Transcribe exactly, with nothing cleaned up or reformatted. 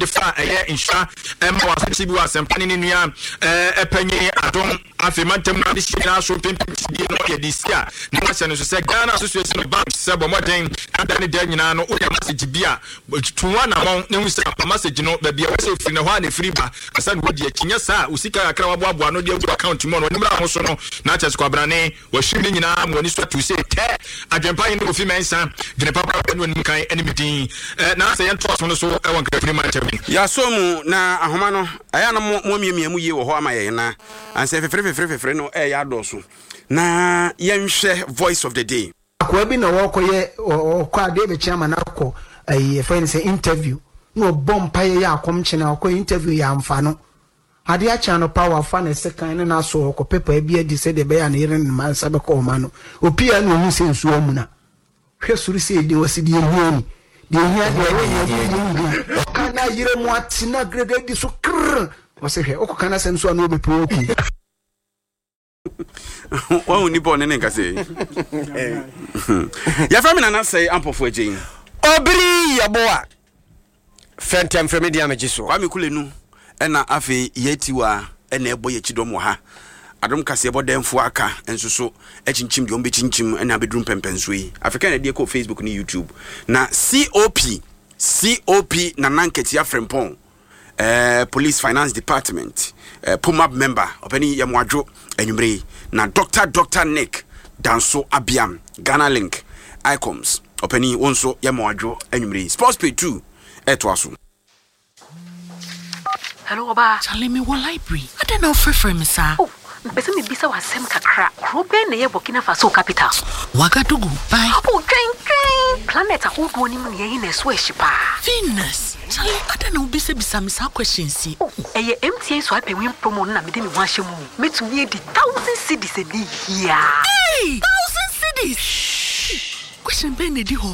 fa eye insha em wa so bi wa sempani ni nua eh epanyi adom afemantem na de shina so pimpim bi no ye disia na ma se no so se Ghana Association of Banks se bo modern adane de nyina no o ya message bia tuwa na mon ne hu se message no ba bia wo se free na ho na free ba asa no di akinya sa usika akra wa boaboa no de account mo no ni mra ho so no na chese kwabrane wa hwimi nyina mo ni so to se te adwempa yin no fi mensa gene papa no ni kan enemy eh na se yen to so no so e won kra free man chabi ya so mu na ahoma no aya na mo miemiemu ye wo ho amaye na anse fefre fefre fefre no e ya doso na yenhwe voice of the day akwa bi na wo koye okwa de be chairman na ko eh friend say interview no bompa ye akomche na ko interview ya amfa no ade a cha no power fa na second na so ko paper bi adi se de be ya na yire man sabe ko ma no opia no hu se nsu omuna hwe suru se de wasidi emuani de hia de kana yire mu atina grade di so kr wose hwe okokana sem so na obepo oku wa uni bone ne nkase ya famina na say ampofo agyin obri yaboa fentem fremidia mejiso kwa mikulenu ena afi yetiwa ena ebo yechidom ha adom kase ebo demfo aka ensuso echinchim de ombe chinchim ena bedrum pempenso yi afrika na de ko Facebook ni YouTube na C O P C O P na nanketi afrempon eh police finance department eh Pumab member openi yamwadwo enumre na Doctor Doctor Nick Danso Abiam Ghana Link Icoms openi wonso yamwadwo enumre sports page two etwaso. Hello Oba. Charlie me one library. I don't know free free me sir. Oh, mpese me bisa wasem kakra. Krobe na ye Burkina Faso capital. Wagadugu. Bye. Oh, train train. Planet ahodo ni mu ne ye na so ehyipa. Venus. Charlie, I don't know bisa bisa me sa questions si. Oh, eye M T A so ape win promo na me de me ho ahye mu. Metumi e di one thousand cedis e di here. Hey! one thousand cedis. Question ben e di ho.